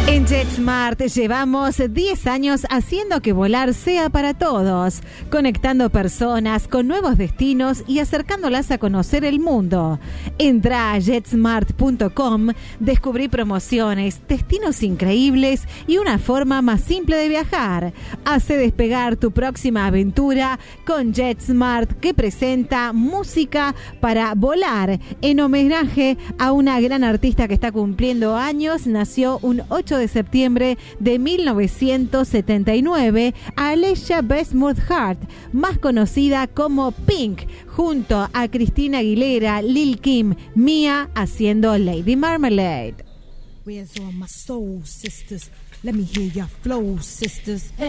En JetSmart llevamos 10 años haciendo que volar sea para todos, conectando personas con nuevos destinos y acercándolas a conocer el mundo. Entra a jetsmart.com, descubrí promociones, destinos increíbles y una forma más simple de viajar. Hace despegar tu próxima aventura con JetSmart, que presenta música para volar en homenaje a una gran artista que está cumpliendo años. Nació un 8 de septiembre de 1979, Alessia Westmore-Hart, más conocida como Pink, junto a Christina Aguilera, Lil Kim, Mia, haciendo Lady Marmalade. Where's all my soul sisters? Let me hear your flow, sisters.